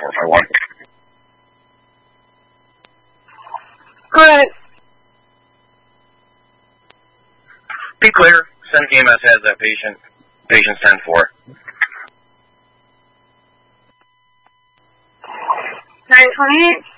451. Go ahead. Be clear. Send EMS has that patient. Patient 10-4. 928.